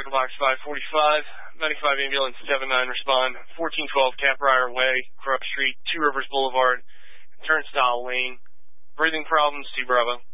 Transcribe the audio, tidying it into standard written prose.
Echo Box 545, 95 Ambulance 79, respond, 1412 Caprior Way, Krupp Street, Two Rivers Boulevard, Turnstile Lane. Breathing problems, 2 Bravo.